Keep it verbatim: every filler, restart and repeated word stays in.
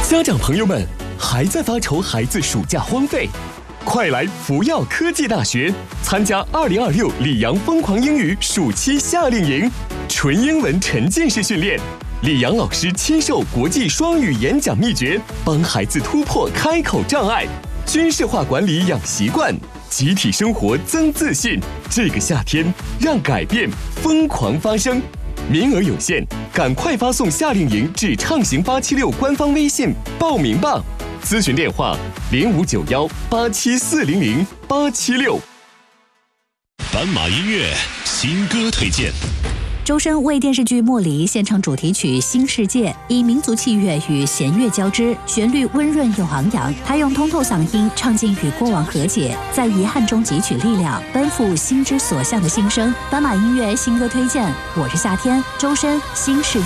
家长朋友们，还在发愁孩子暑假荒废？快来福耀科技大学参加二零二六里昂疯狂英语暑期夏令营，纯英文沉浸式训练，里昂老师亲授国际双语演讲秘诀，帮孩子突破开口障碍，军事化管理养习惯，集体生活增自信。这个夏天，让改变疯狂发生。名额有限，赶快发送夏令营至畅行八七六官方微信报名吧。咨询电话零五九幺八七四零零八七六。 斑马音乐新歌推荐。 周深为电视剧《茉莉》献唱主题曲《新世界》，以民族器乐与弦乐交织，旋律温润又昂扬。他用通透嗓音唱尽与过往和解，在遗憾中汲取力量，奔赴心之所向的心声。斑马音乐新歌推荐，我是夏天，周深《新世界》。